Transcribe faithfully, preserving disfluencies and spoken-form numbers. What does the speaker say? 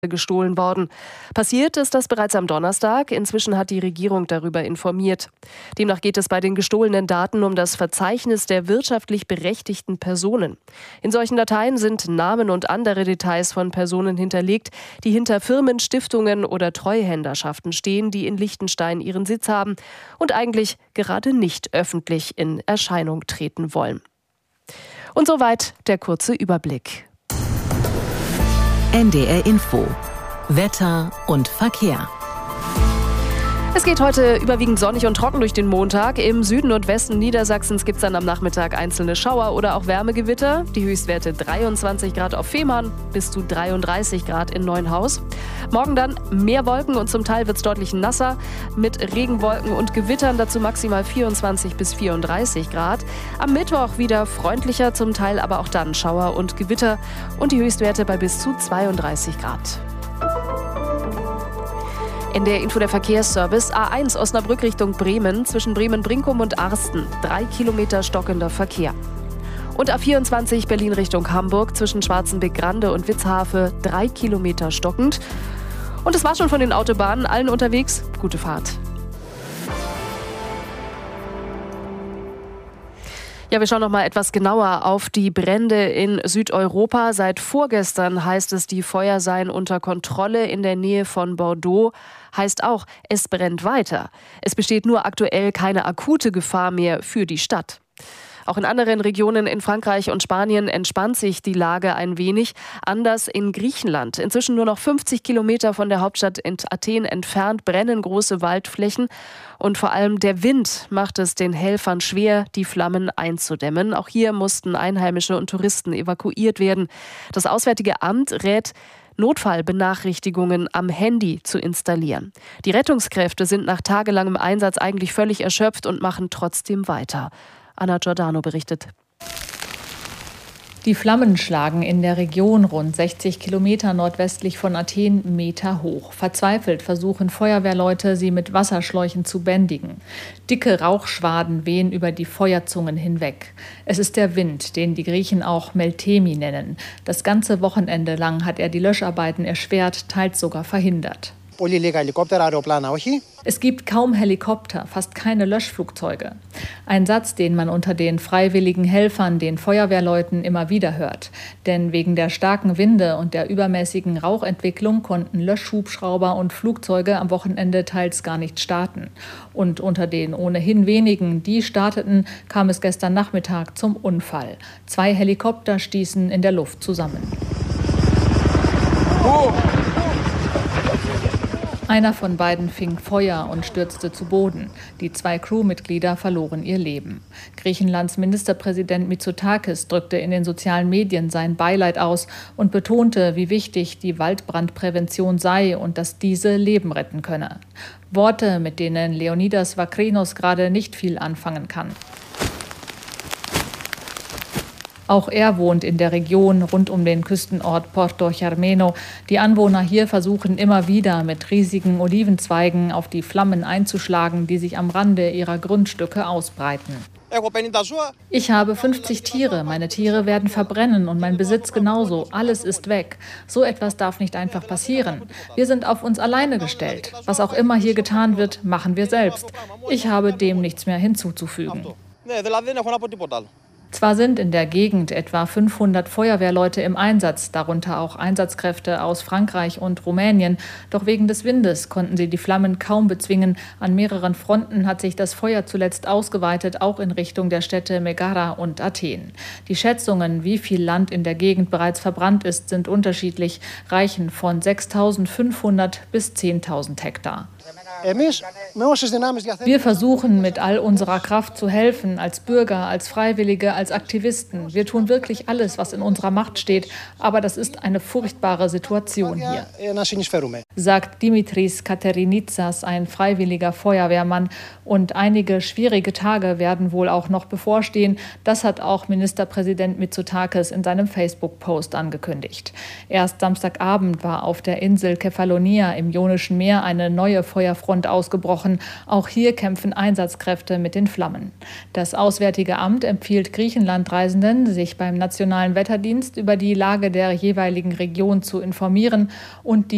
gestohlen worden. Passiert ist das bereits am Donnerstag. Inzwischen hat die Regierung darüber informiert. Demnach geht es bei den gestohlenen Daten um das Verzeichnis der wirtschaftlich berechtigten Personen. In solchen Dateien sind Namen und andere Details von Personen hinterlegt, die hinter Firmen, Stiftungen oder Treuhänderschaften stehen, die in Liechtenstein ihren Sitz haben und eigentlich gerade nicht öffentlich in Erscheinung treten wollen. Und soweit der kurze Überblick. N D R Info. Wetter und Verkehr. Es geht heute überwiegend sonnig und trocken durch den Montag. Im Süden und Westen Niedersachsens gibt es dann am Nachmittag einzelne Schauer oder auch Wärmegewitter. Die Höchstwerte dreiundzwanzig Grad auf Fehmarn bis zu dreiunddreißig Grad in Neuenhaus. Morgen dann mehr Wolken und zum Teil wird es deutlich nasser mit Regenwolken und Gewittern, dazu maximal vierundzwanzig bis vierunddreißig Grad. Am Mittwoch wieder freundlicher, zum Teil aber auch dann Schauer und Gewitter und die Höchstwerte bei bis zu zweiunddreißig Grad. In der Info der Verkehrsservice A eins Osnabrück Richtung Bremen, zwischen Bremen-Brinkum und Arsten, drei Kilometer stockender Verkehr. Und A vierundzwanzig Berlin Richtung Hamburg, zwischen Schwarzenbeck-Grande und Witzhafe, drei Kilometer stockend. Und es war schon von den Autobahnen, allen unterwegs, gute Fahrt. Ja, wir schauen noch mal etwas genauer auf die Brände in Südeuropa. Seit vorgestern heißt es, die Feuer seien unter Kontrolle in der Nähe von Bordeaux. Heißt auch, es brennt weiter. Es besteht nur aktuell keine akute Gefahr mehr für die Stadt. Auch in anderen Regionen in Frankreich und Spanien entspannt sich die Lage ein wenig. Anders in Griechenland. Inzwischen nur noch fünfzig Kilometer von der Hauptstadt Athen entfernt brennen große Waldflächen. Und vor allem der Wind macht es den Helfern schwer, die Flammen einzudämmen. Auch hier mussten Einheimische und Touristen evakuiert werden. Das Auswärtige Amt rät, Notfallbenachrichtigungen am Handy zu installieren. Die Rettungskräfte sind nach tagelangem Einsatz eigentlich völlig erschöpft und machen trotzdem weiter. Anna Giordano berichtet. Die Flammen schlagen in der Region rund sechzig Kilometer nordwestlich von Athen Meter hoch. Verzweifelt versuchen Feuerwehrleute, sie mit Wasserschläuchen zu bändigen. Dicke Rauchschwaden wehen über die Feuerzungen hinweg. Es ist der Wind, den die Griechen auch Meltemi nennen. Das ganze Wochenende lang hat er die Löscharbeiten erschwert, teils sogar verhindert. Es gibt kaum Helikopter, fast keine Löschflugzeuge. Ein Satz, den man unter den freiwilligen Helfern, den Feuerwehrleuten immer wieder hört. Denn wegen der starken Winde und der übermäßigen Rauchentwicklung konnten Löschhubschrauber und Flugzeuge am Wochenende teils gar nicht starten. Und unter den ohnehin wenigen, die starteten, kam es gestern Nachmittag zum Unfall. Zwei Helikopter stießen in der Luft zusammen. Oh. Einer von beiden fing Feuer und stürzte zu Boden. Die zwei Crewmitglieder verloren ihr Leben. Griechenlands Ministerpräsident Mitsotakis drückte in den sozialen Medien sein Beileid aus und betonte, wie wichtig die Waldbrandprävention sei und dass diese Leben retten könne. Worte, mit denen Leonidas Vakrinos gerade nicht viel anfangen kann. Auch er wohnt in der Region rund um den Küstenort Porto Germeno. Die Anwohner hier versuchen immer wieder mit riesigen Olivenzweigen auf die Flammen einzuschlagen, die sich am Rande ihrer Grundstücke ausbreiten. Ich habe fünfzig Tiere. Meine Tiere werden verbrennen und mein Besitz genauso. Alles ist weg. So etwas darf nicht einfach passieren. Wir sind auf uns alleine gestellt. Was auch immer hier getan wird, machen wir selbst. Ich habe dem nichts mehr hinzuzufügen. Zwar sind in der Gegend etwa fünfhundert Feuerwehrleute im Einsatz, darunter auch Einsatzkräfte aus Frankreich und Rumänien, doch wegen des Windes konnten sie die Flammen kaum bezwingen. An mehreren Fronten hat sich das Feuer zuletzt ausgeweitet, auch in Richtung der Städte Megara und Athen. Die Schätzungen, wie viel Land in der Gegend bereits verbrannt ist, sind unterschiedlich, reichen von sechstausendfünfhundert bis zehntausend Hektar. Wir versuchen mit all unserer Kraft zu helfen, als Bürger, als Freiwillige, als Aktivisten. Wir tun wirklich alles, was in unserer Macht steht, aber das ist eine furchtbare Situation hier, sagt Dimitris Katerinitsas, ein freiwilliger Feuerwehrmann. Und einige schwierige Tage werden wohl auch noch bevorstehen. Das hat auch Ministerpräsident Mitsotakis in seinem Facebook-Post angekündigt. Erst Samstagabend war auf der Insel Kefalonia im Ionischen Meer eine neue Feuerfront ausgebrochen. Auch hier kämpfen Einsatzkräfte mit den Flammen. Das Auswärtige Amt empfiehlt Griechenland-Reisenden, sich beim Nationalen Wetterdienst über die Lage der jeweiligen Region zu informieren und die